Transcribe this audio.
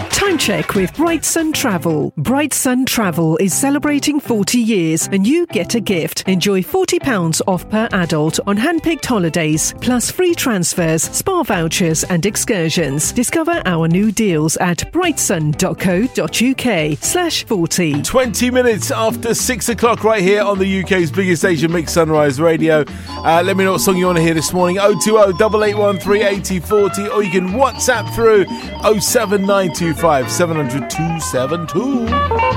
Time check with Bright Sun Travel. Bright Sun Travel is celebrating 40 years and you get a gift. Enjoy £40 off per adult on hand-picked holidays, plus free transfers, spa vouchers and excursions. Discover our new deals at brightsun.co.uk/40. 20 minutes after 6 o'clock right here on the UK's biggest Asian mix, Sunrise Radio. Let me know what song you want to hear this morning. 020 8813 8040, or you can WhatsApp through 07925 700 272.